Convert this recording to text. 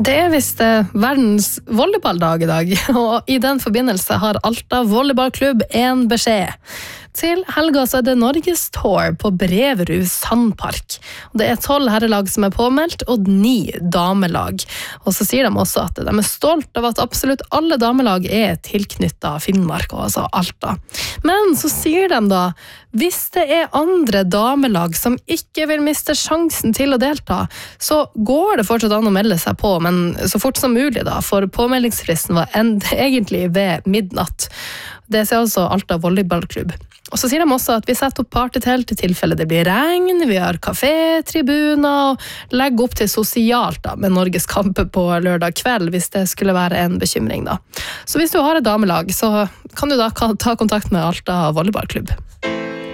Det visst verdens volleyballdag I dag, og I den forbindelse har Alta volleyballklubb en beskjed. Til helga så det Norges Tour på Breverud Sandpark. Det 12 herrelag som påmeldt, og 9 damelag. Og så sier de også at de stolt av at absolutt alle damelag tilknyttet Finnmark, altså Alta. Men så sier de da, hvis det andre damelag som ikke vil miste sjansen til å delta, så går det fortsatt an å melde seg på, men så fort som mulig da, for påmeldingsfristen var egentlig ved midnatt. Det sier altså Alta volleyballklubb. Og så sier de også at vi setter opp partytelt I tilfelle det blir regn, vi har kafé-tribuner, og legger opp til sosialt da, med Norges kamper på lørdag kveld, hvis det skulle være en bekymring da. Så hvis du har et damelag, så kan du da ta kontakt med Alta volleyballklubb.